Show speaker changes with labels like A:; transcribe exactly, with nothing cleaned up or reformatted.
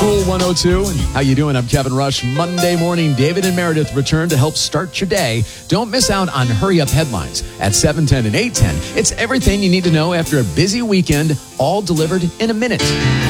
A: Cool one oh two. How you doing? I'm Kevin Rush. Monday morning, David and Meredith return to help start your day. Don't miss out on Hurry Up Headlines at seven ten and eight ten. It's everything you need to know after a busy weekend, all delivered in a minute.